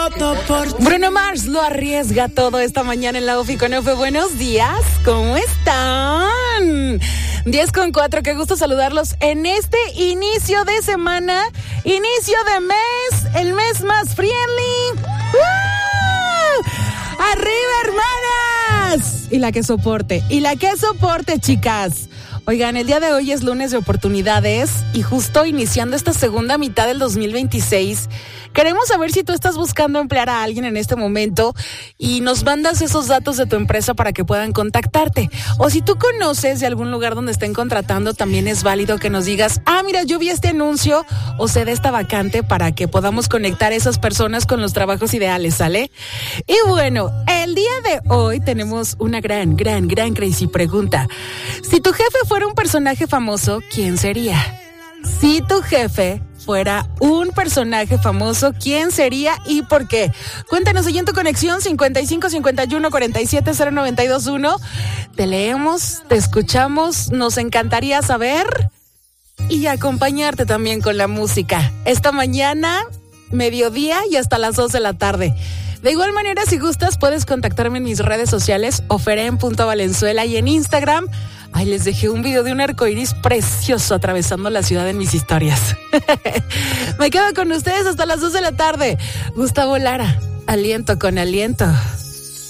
Bruno Mars lo arriesga todo esta mañana en la UFI con Efe. Buenos días, ¿cómo están? 10:04, qué gusto saludarlos en este inicio de semana, inicio de mes, el mes más friendly. ¡Woo! ¡Arriba, hermanas! Y la que soporte, chicas. Oigan, el día de hoy es lunes de oportunidades y justo iniciando esta segunda mitad del 2026, queremos saber si tú estás buscando emplear a alguien en este momento y nos mandas esos datos de tu empresa para que puedan contactarte. O si tú conoces de algún lugar donde estén contratando, también es válido que nos digas, mira, yo vi este anuncio o sé de esta vacante para que podamos conectar a esas personas con los trabajos ideales, ¿sale? Y bueno, el día de hoy tenemos una gran crazy pregunta. Si tu jefe fuera un personaje famoso, ¿quién sería? Si tu jefe fuera un personaje famoso, ¿quién sería y por qué? Cuéntanos allí en tu conexión 55 51 47 0921. Te leemos, te escuchamos, nos encantaría saber y acompañarte también con la música. Esta mañana, mediodía y hasta las 2 de la tarde. De igual manera, si gustas, puedes contactarme en mis redes sociales, oferen.valenzuela, y en Instagram. Ay, les dejé un video de un arcoíris precioso atravesando la ciudad en mis historias. Me quedo con ustedes hasta las 2 de la tarde. Gustavo Lara, aliento con aliento.